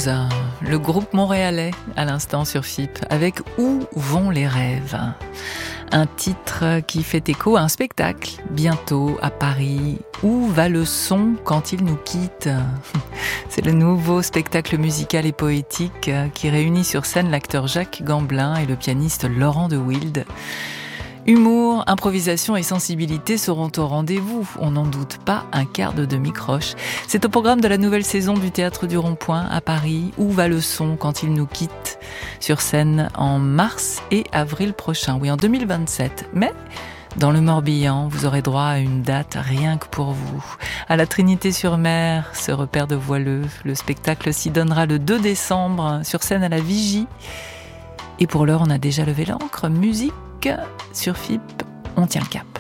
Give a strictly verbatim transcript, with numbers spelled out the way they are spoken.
Blues, le groupe montréalais à l'instant sur F I P, avec Où vont les rêves ? Un titre qui fait écho à un spectacle, bientôt à Paris. Où va le son quand il nous quitte ? C'est le nouveau spectacle musical et poétique qui réunit sur scène l'acteur Jacques Gamblin et le pianiste Laurent de Wilde. Humour, improvisation et sensibilité seront au rendez-vous, on n'en doute pas, un quart de demi-croche. C'est au programme de la nouvelle saison du Théâtre du Rond-Point à Paris. Où va le son quand il nous quitte ? Sur scène en mars et avril prochain, oui en deux mille vingt-sept. Mais dans le Morbihan, vous aurez droit à une date rien que pour vous. À la Trinité-sur-Mer, ce repère de voileux, le spectacle s'y donnera le deux décembre, sur scène à la Vigie. Et pour l'heure, on a déjà levé l'ancre. Musique sur F I P, on tient le cap.